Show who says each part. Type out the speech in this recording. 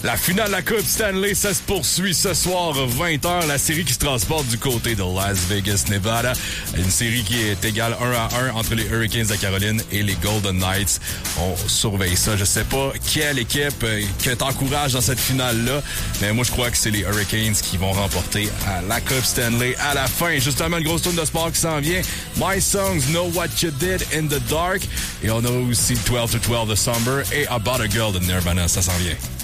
Speaker 1: La finale de la Coupe Stanley, ça se poursuit ce soir, 20h. La série qui se transporte du côté de Las Vegas, Nevada. Une série qui est égale 1-1 entre les Hurricanes de Caroline et les Golden Knights. On surveille ça. Je sais pas quelle équipe que t'encourage dans cette finale-là, mais moi, je crois que c'est les Hurricanes qui vont remporter la Coupe Stanley à la fin. Justement, une grosse tourne de sport qui s'en vient. My Songs, Know What You Did in the Dark. Et on a aussi 12 to 12 de Somber et About a Girl de Nirvana. Ça s'en vient.